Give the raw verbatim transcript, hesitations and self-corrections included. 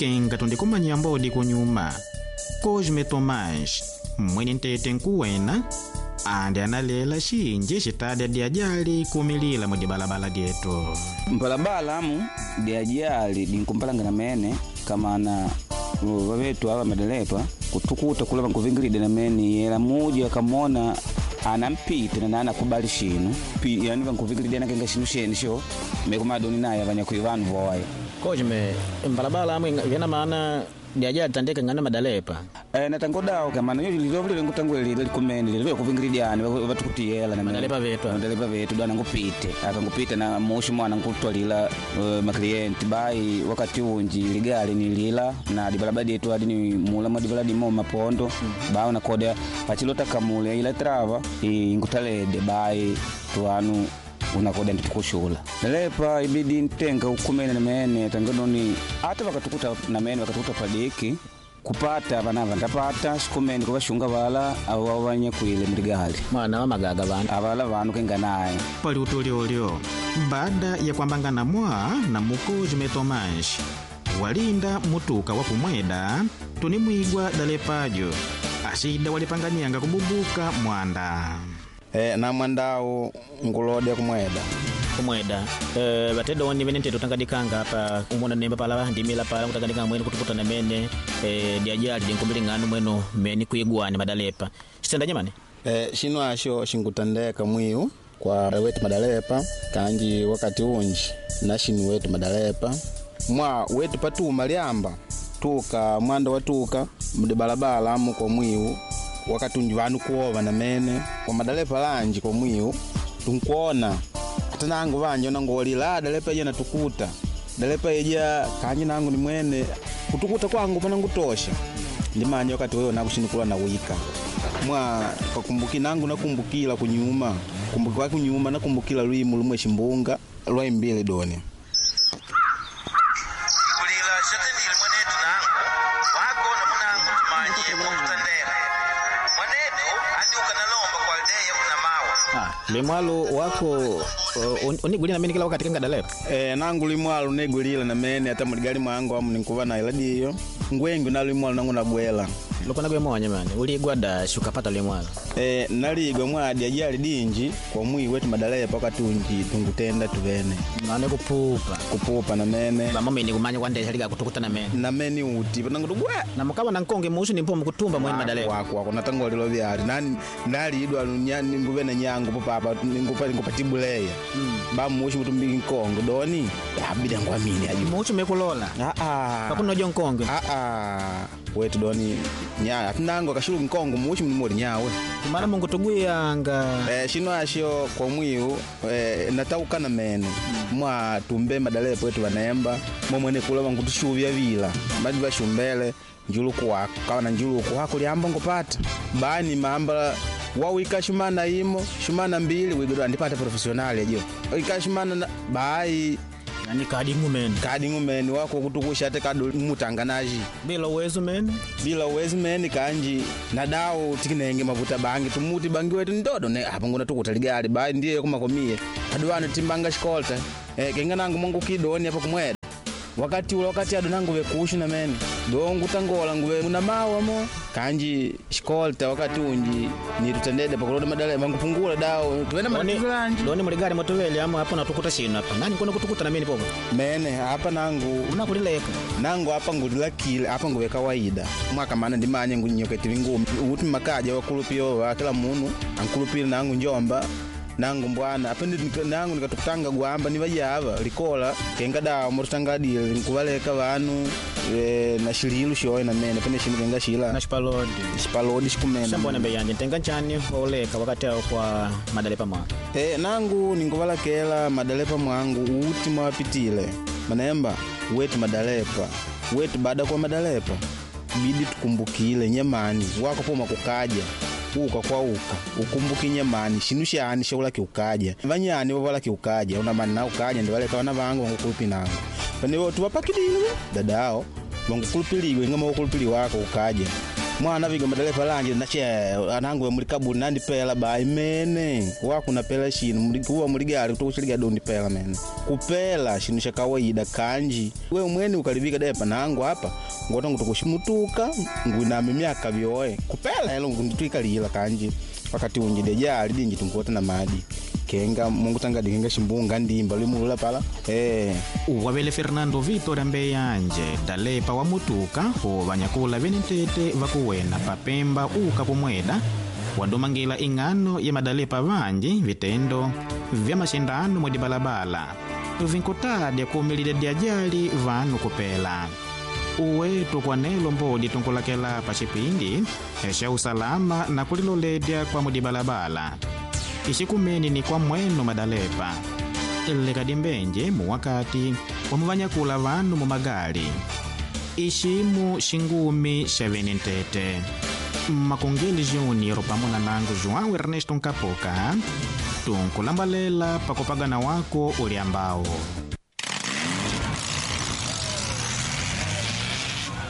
kenga tundikumanya mbodi kunyuma. Cosme Tomás, mwene ntete nkuwena, ande analela shinji shitade diajali kumilila mudi balabala dietu. Mbalabala amu diajali dinkumpalanga na mene kama na wawetu awa madalepa kutukuta kula nkuvingiride na mene yela moja kamona anampita na nana kubali shinu pi yani nkuvingiride na kenga shinu sheni sho mekumadoni naye abanya kuivanu voya. Cosme, mbalabala amu yana maana diajali tandeka ngana madalepa. Eh natangodawo kama na lilo lilo ngutangwele lilo kumene lilo kuvingiridiana batukutiyela na madalepa vetu madalepa vetu dana ngupite akangupita na moshi mwana ngutwalila uh, maklienti bai wakati unji ligali ni lila na dibalabadi yetu adi ni mula madibaladi mo mapondo mm. Bao na koda pachilota kamule ila trava ngutalede bai tuanu unakoda ndikushula dalepa ibidi ntenga ukumene na mene tangadoni hata wakatukuta na mene wakatukuta padiki kupata bana vandapata sikumeni kubashunga bala abo banye kuile mdigali mwana wa magaga bana abala bantu kenga naye pali utuli olio baada ya kwambangana mwa na Cosme Tomás walinda mutuka wa kumweda tunimwigwa dalepajo ashida walipanganianga kububuka mwanda eh na mwandao ngulode kumweda kumweda eh batedo woni benente tutangadikanga hapa umona nemba pala ndimila pala kutangadikanga mwene kutukuta na mene eh diajali dinkumbelingano mweno meni kuigwani madalepa sitenda jamani eh shino asho shingutandeka mwiu kwa wetu madalepa kanji wakati unji na shinu wetu madalepa mwa wetu patuma liamba tuka mwanda watuka mde balabala amu kwa mwiu wakati unji vanu kuova na mene kwa madalepa lanji kwa mwiu tunkuona tanangu vanje nangolila dalepa je natukuta dalepa eja kanyi nangu ni mwene kutukuta kwangu pana ngutosha ndimanye wakati wewe nakushinikula na wika mwa pakumbuki nangu nakumbukila kunyuma kumbuki kwa kunyuma nakumbukila lwimu lumwe shimbunga lwa imbili doni kulila shatendile mwenetu nangu wako na munangu tumanye mukutandera mwenetu hadi ukanalomba kwa aldeya kuna mawa ah limwalo wako uh, unigulina mene kila wakati kenga dalepa eh nangu limwalo negulila na mene hata muligali mwangu amu ninkuva na iladiyo ngwengu na limwalo nangu nagwela lokona gwe mwanya mane uligwada shukapata limwalo eh naligwa mwadi ajali dinji kwa mwi wetu madalepa wakati unji tungutenda tuvene mane kupupa kupupa na mene ba mama ni kumanya kwande haliga kutukuta na mene na mene uti panangu gwe na mukaba na nkonge mushi nimpo mukutumba mwene madalepa wako wako natangolilo byali nani nali idwa nyani nguvene nyangu papa ngupa ngupatibuleya mm. Ba mushi mutumbiki nkongo doni abida ngwamini aji mushi mekulola a a pakuno jo nkongo a a wetu doni nya atinango kashuru nkongo mushi mumuri nyawe mara mungu tuguyanga eh shino asho kwa mwiu eh natauka na mene mm. Mwa tumbe madalepa wetu banemba momwene kula bangu tushuvya vila badi bashumbele njulu kwa kawa na njulu kwa kuliamba ngopata bani mamba wawika shumana imo shumana mbili wigura ndipata professional yajo wika shumana bai yani kadi ngumeni kadi ngumeni wako kutukusha ate kado mutanganaji bila uwezo men bila uwezo men kanji na dawo tikinenge mavuta bangi tumuti bangi wetu ndodo ne hapa ngona tukuta ligali bai ndiye kumakomie adwana timbanga shikolta eh kengana ngo mungu kidoni hapa kumweda wakati ule wakati adonangu vekushi na meni dongu tangola nguve muna mawa mo kanji shikolta wakati unji ni tutendede pakuloda madale mangu pungula dawo tuwena madalanje doni muligari motoveli ama hapo natukuta shino hapa nani kono kutukuta na meni popo mene hapa nangu unakulileka nangu hapa ngulila kile hapa nguve kawaida mwaka mana ndimanye ngunyoke tivingu uti makaja wakulupio wa kila munu ankulupio nangu njomba nangu mbwana apende nangu nikatukutanga gwamba nibajava likola kenga dawo mutangadile nkubaleka banu e, na shililu shoye na mene pende shinu kenga shila na shipalodi shipalodi shikumena shambona beyanje tenga chani oleka wakati kwa madalepa mwa eh nangu ninkubalakela madalepa mwangu uti mwapitile manemba wetu madalepa wetu baada kwa madalepa bidi tukumbukile nyamani wako poma kukaja uka kwa uka ukumbuki nyamani shinu shani shola kiukaja banyani bobala kiukaja una manna ukaja ndo wale kawana bangu ngukulupi nangu pane wotu wapakidile dadao bangu kulupiliwe ngama ukulupili wako ukaja mwana viga madalepa lanje nache anangu mulikabu nandi pela bai mene wakuna pela shinu mulikuwa muligali kutokuchiliga dondi pela mene kupela shinu sha kawaida kanji wewe mwene ukalibika depa nangu hapa ngotongo tukushimutuka ngwinami myaka byoe kupela elo ngunditwikalila kanji wakati unjide jali dinji tunkota na madi kenga mungu tanga dinga shimbunga ndimba limula pala eh wabele Fernando Vitor Ambeyanje dalepa wa mutuka ho banyakula benentete vakuwena papemba uka pomweda wadomangila ingano ya madalepa vanji vitendo vya mashindano mwedi balabala vinkotadi kumilide diajali vanu kupela uwetu kwa nelo mbodi tunkulakela pa chipindi esha usalama na kuliloledya kwa mwedi balabala ishikumeni ni kwa mweno madalepa lekadimbenje mu wakati wamuvanyakula vanu mu magali ishimu shingumi shavenentete makongeli junior pamona nangu João Ernesto Nkapoka tunkulambalela pakopagana wako uliambao.